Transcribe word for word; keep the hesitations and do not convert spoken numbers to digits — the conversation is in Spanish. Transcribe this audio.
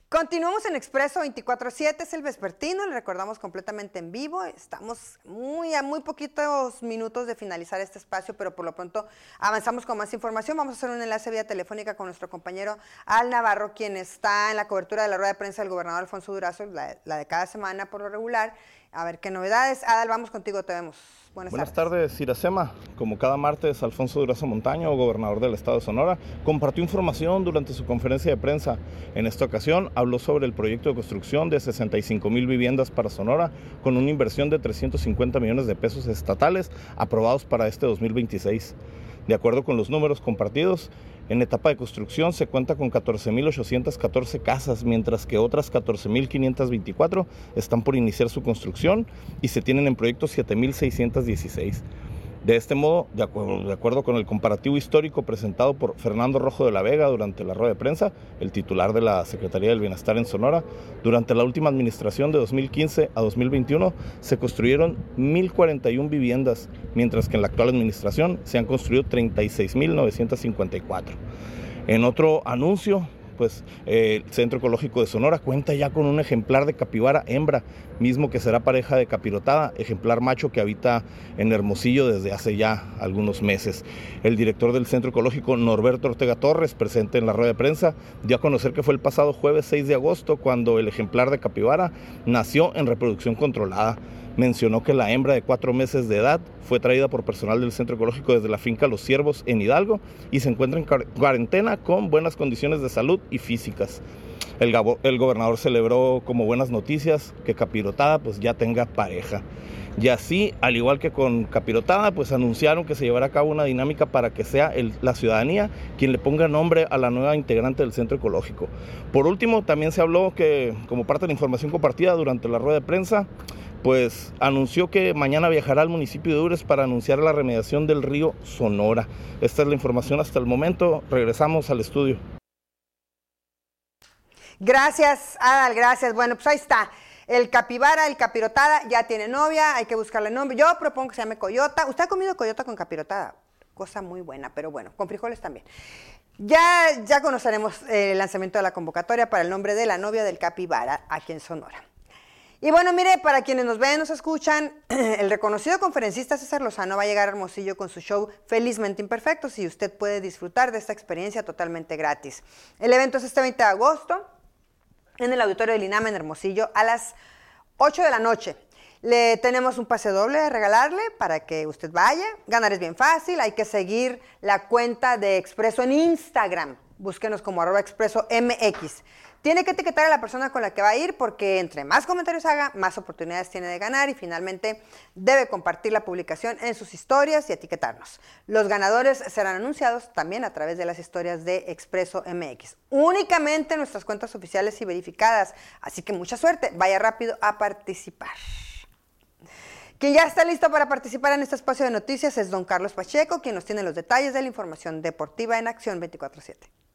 Continuamos en Expreso veinticuatro siete, es el vespertino, le recordamos completamente en vivo. Estamos muy a muy poquitos minutos de finalizar este espacio, pero por lo pronto avanzamos con más información. Vamos a hacer un enlace vía telefónica con nuestro compañero Al Navarro, quien está en la cobertura de la rueda de prensa del gobernador Alfonso Durazo, la, la de cada semana por lo regular. A ver qué novedades. Adal, vamos contigo, te vemos. Buenas, Buenas tardes. tardes, Iracema. Como cada martes, Alfonso Durazo Montaño, gobernador del estado de Sonora, compartió información durante su conferencia de prensa. En esta ocasión habló sobre el proyecto de construcción de sesenta y cinco mil viviendas para Sonora, con una inversión de trescientos cincuenta millones de pesos estatales aprobados para este dos mil veintiséis. De acuerdo con los números compartidos, en etapa de construcción se cuenta con catorce mil ochocientas catorce casas, mientras que otras catorce mil quinientas veinticuatro están por iniciar su construcción y se tienen en proyecto siete mil seiscientas dieciséis. De este modo, de acuerdo, de acuerdo con el comparativo histórico presentado por Fernando Rojo de la Vega durante la rueda de prensa, el titular de la Secretaría del Bienestar en Sonora, durante la última administración de dos mil quince a dos mil veintiuno se construyeron mil cuarenta y una viviendas, mientras que en la actual administración se han construido treinta y seis mil novecientas cincuenta y cuatro. En otro anuncio, pues eh, el Centro Ecológico de Sonora cuenta ya con un ejemplar de capibara hembra, mismo que será pareja de capirotada, ejemplar macho que habita en Hermosillo desde hace ya algunos meses. El director del Centro Ecológico, Norberto Ortega Torres, presente en la rueda de prensa, dio a conocer que fue el pasado jueves seis de agosto cuando el ejemplar de capibara nació en reproducción controlada. Mencionó que la hembra de cuatro meses de edad fue traída por personal del Centro Ecológico desde la finca Los Ciervos en Hidalgo y se encuentra en cuarentena con buenas condiciones de salud y físicas. El, el gobernador celebró como buenas noticias que capirotada pues ya tenga pareja. Y así, al igual que con capirotada, pues anunciaron que se llevará a cabo una dinámica para que sea el, la ciudadanía quien le ponga nombre a la nueva integrante del Centro Ecológico. Por último, también se habló que, como parte de la información compartida durante la rueda de prensa, pues anunció que mañana viajará al municipio de Ures para anunciar la remediación del río Sonora. Esta es la información hasta el momento. Regresamos al estudio. Gracias, Adal, gracias. Bueno, pues ahí está. El capibara, el capirotada, ya tiene novia, hay que buscarle nombre. Yo propongo que se llame coyota. ¿Usted ha comido coyota con capirotada? Cosa muy buena, pero bueno, con frijoles también. Ya, ya conoceremos el lanzamiento de la convocatoria para el nombre de la novia del capibara aquí en Sonora. Y bueno, mire, para quienes nos ven, nos escuchan, el reconocido conferencista César Lozano va a llegar a Hermosillo con su show Felizmente Imperfectos y usted puede disfrutar de esta experiencia totalmente gratis. El evento es este veinte de agosto en el auditorio del INAM en Hermosillo a las ocho de la noche. Le tenemos un pase doble a regalarle para que usted vaya. Ganar es bien fácil, hay que seguir la cuenta de Expreso en Instagram. Búsquenos como arroba Expreso M X. Tiene que etiquetar a la persona con la que va a ir porque entre más comentarios haga, más oportunidades tiene de ganar y finalmente debe compartir la publicación en sus historias y etiquetarnos. Los ganadores serán anunciados también a través de las historias de Expreso M X. Únicamente en nuestras cuentas oficiales y verificadas, así que mucha suerte, vaya rápido a participar. Quien ya está listo para participar en este espacio de noticias es don Carlos Pacheco, quien nos tiene los detalles de la información deportiva en Acción veinticuatro siete.